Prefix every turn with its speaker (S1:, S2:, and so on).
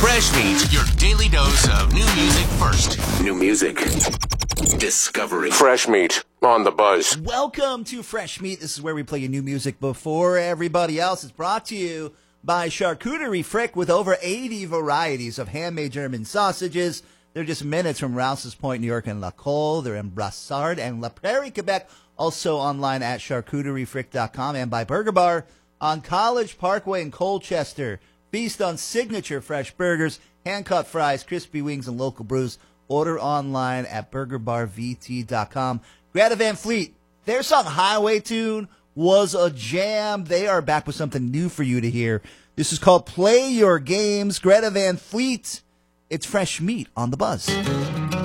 S1: Fresh Meat, your daily dose of new music first.
S2: New music. Discovery.
S3: Fresh Meat on the Buzz.
S4: Welcome to Fresh Meat. This is where we play your new music before everybody else. It's brought to you by Charcuterie Frick with over 80 varieties of handmade German sausages. They're just minutes from Rouse's Point, New York, and La Colle. They're in Brassard and La Prairie, Quebec. Also online at charcuteriefrick.com and by Burger Bar on College Parkway in Colchester. Feast on signature fresh burgers, hand-cut fries, crispy wings, and local brews. Order online at burgerbarvt.com. Greta Van Fleet, their song Highway Tune was a jam. They are back with something new for you to hear. This is called Play Your Games. Greta Van Fleet. It's Fresh Meat on the Buzz.